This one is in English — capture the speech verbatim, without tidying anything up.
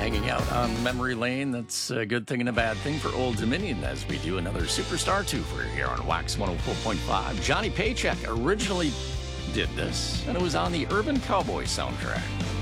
hanging out on memory lane. That's a good thing and a bad thing for Old Dominion as we do another Superstar twofer here on Wax one oh four point five. Johnny Paycheck originally did this, and it was on the Urban Cowboy soundtrack.